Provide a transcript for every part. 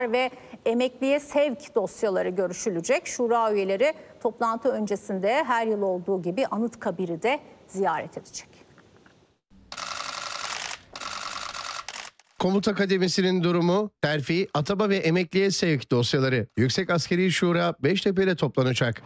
ve emekliye sevk dosyaları görüşülecek. Şura üyeleri toplantı öncesinde her yıl olduğu gibi Anıtkabir'i de ziyaret edecek. Komuta Kademesi'nin durumu, terfi, atama ve emekliye sevk dosyaları Yüksek Askeri Şura Beştepe'de toplanacak.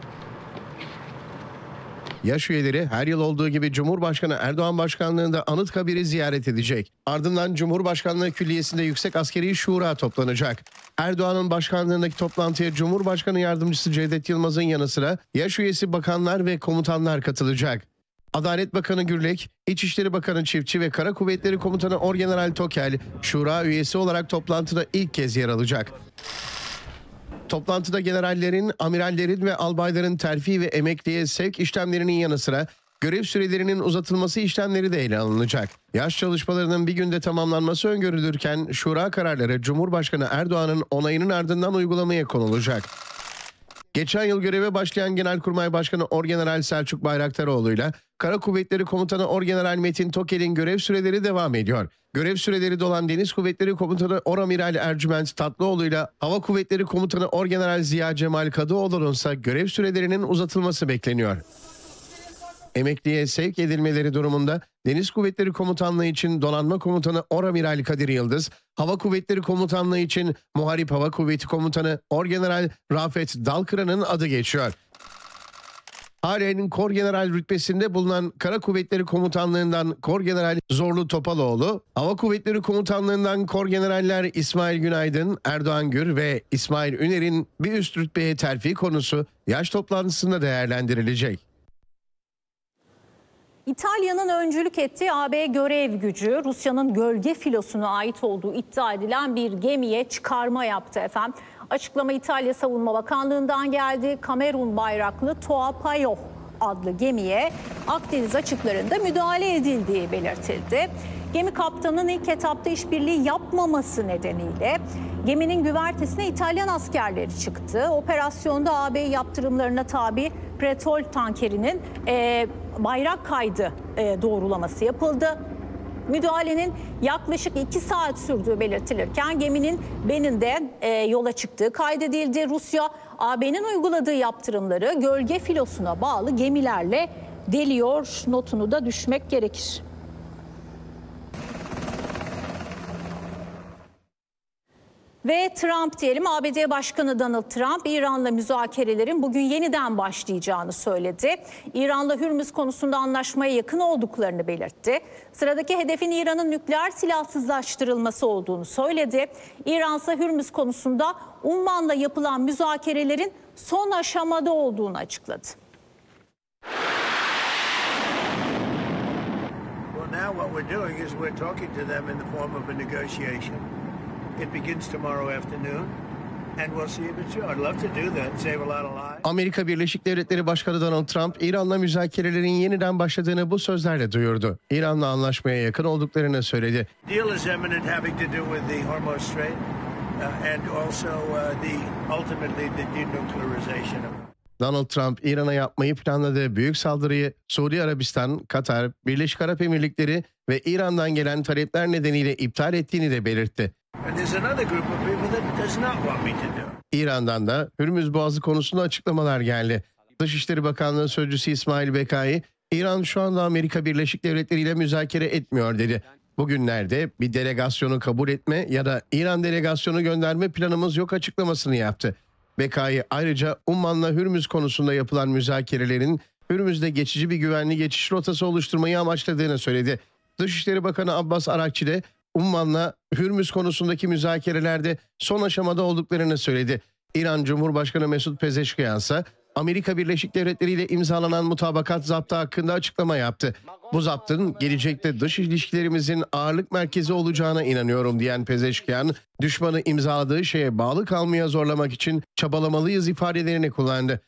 Yaş üyeleri her yıl olduğu gibi Cumhurbaşkanı Erdoğan başkanlığında Anıtkabir'i ziyaret edecek. Ardından Cumhurbaşkanlığı Külliyesi'nde Yüksek Askeri Şura toplanacak. Erdoğan'ın başkanlığındaki toplantıya Cumhurbaşkanı Yardımcısı Cevdet Yılmaz'ın yanı sıra yaş üyesi bakanlar ve komutanlar katılacak. Adalet Bakanı Gürlek, İçişleri Bakanı Çiftçi ve Kara Kuvvetleri Komutanı Orgeneral Tokel, Şura üyesi olarak toplantıda ilk kez yer alacak. Toplantıda generallerin, amirallerin ve albayların terfi ve emekliye sevk işlemlerinin yanı sıra görev sürelerinin uzatılması işlemleri de ele alınacak. Yaş çalışmalarının bir günde tamamlanması öngörülürken şura kararları Cumhurbaşkanı Erdoğan'ın onayının ardından uygulamaya konulacak. Geçen yıl göreve başlayan Genelkurmay Başkanı Orgeneral Selçuk Bayraktaroğlu ile Kara Kuvvetleri Komutanı Orgeneral Metin Tokel'in görev süreleri devam ediyor. Görev süreleri dolan Deniz Kuvvetleri Komutanı Oramiral Ercüment Tatlıoğlu ile Hava Kuvvetleri Komutanı Orgeneral Ziya Cemal Kadıoğlu'nun ise görev sürelerinin uzatılması bekleniyor. Emekliye sevk edilmeleri durumunda Deniz Kuvvetleri Komutanlığı için Donanma Komutanı Oramiral Kadir Yıldız, Hava Kuvvetleri Komutanlığı için Muharip Hava Kuvveti Komutanı Orgeneral Rafet Dalkıran'ın adı geçiyor. Halen Korgeneral rütbesinde bulunan Kara Kuvvetleri Komutanlığından Korgeneral Zorlu Topaloğlu, Hava Kuvvetleri Komutanlığından Korgeneraller İsmail Günaydın, Erdoğan Gür ve İsmail Üner'in bir üst rütbeye terfi konusu yaş toplantısında değerlendirilecek. İtalya'nın öncülük ettiği AB görev gücü Rusya'nın gölge filosuna ait olduğu iddia edilen bir gemiye çıkarma yaptı efendim. Açıklama İtalya Savunma Bakanlığı'ndan geldi. Kamerun bayraklı Toa adlı gemiye Akdeniz açıklarında müdahale edildiği belirtildi. Gemi kaptanının ilk etapta işbirliği yapmaması nedeniyle geminin güvertesine İtalyan askerleri çıktı. Operasyonda AB yaptırımlarına tabi petrol tankerinin bayrak kaydı doğrulaması yapıldı. Müdahalenin yaklaşık 2 saat sürdüğü belirtilirken geminin Benin'de yola çıktığı kaydedildi. Rusya, AB'nin uyguladığı yaptırımları gölge filosuna bağlı gemilerle deliyor. Notunu da düşmek gerekir. Ve Trump diyelim, ABD Başkanı Donald Trump İran'la müzakerelerin bugün yeniden başlayacağını söyledi. İran'la Hürmüz konusunda anlaşmaya yakın olduklarını belirtti. Sıradaki hedefin İran'ın nükleer silahsızlaştırılması olduğunu söyledi. İran ise Hürmüz konusunda Umman'la yapılan müzakerelerin son aşamada olduğunu açıkladı. Amerika Birleşik Devletleri Başkanı Donald Trump, İran'la müzakerelerin yeniden başladığını bu sözlerle duyurdu. İran'la anlaşmaya yakın olduklarını söyledi. Donald Trump, İran'a yapmayı planladığı büyük saldırıyı Suudi Arabistan, Katar, Birleşik Arap Emirlikleri ve İran'dan gelen talepler nedeniyle iptal ettiğini de belirtti. İran'dan da Hürmüz Boğazı konusunda açıklamalar geldi. Dışişleri Bakanlığı Sözcüsü İsmail Bekai, İran şu anda Amerika Birleşik Devletleri ile müzakere etmiyor dedi. Bugünlerde bir delegasyonu kabul etme ya da İran delegasyonu gönderme planımız yok açıklamasını yaptı. Bekai ayrıca Umman'la Hürmüz konusunda yapılan müzakerelerin Hürmüz'de geçici bir güvenli geçiş rotası oluşturmayı amaçladığını söyledi. Dışişleri Bakanı Abbas Arakçi de Umman'la Hürmüz konusundaki müzakerelerde son aşamada olduklarını söyledi. İran Cumhurbaşkanı Mesut Pezeşkiyan ise Amerika Birleşik Devletleri ile imzalanan mutabakat zaptı hakkında açıklama yaptı. Bu zaptın gelecekte dış ilişkilerimizin ağırlık merkezi olacağına inanıyorum diyen Pezeşkiyan, düşmanı imzaladığı şeye bağlı kalmaya zorlamak için çabalamalıyız ifadelerini kullandı.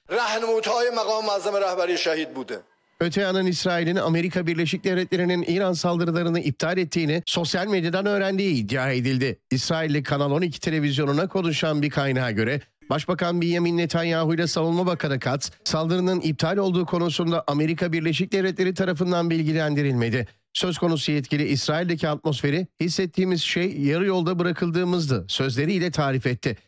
Öte yandan İsrail'in Amerika Birleşik Devletleri'nin İran saldırılarını iptal ettiğini sosyal medyadan öğrendiği iddia edildi. İsrailli Kanal 12 televizyonuna konuşan bir kaynağa göre Başbakan Benjamin Netanyahu ile Savunma Bakanı Katz, saldırının iptal olduğu konusunda Amerika Birleşik Devletleri tarafından bilgilendirilmedi. Söz konusu yetkili İsrail'deki atmosferi hissettiğimiz şey yarı yolda bırakıldığımızdı sözleriyle tarif etti.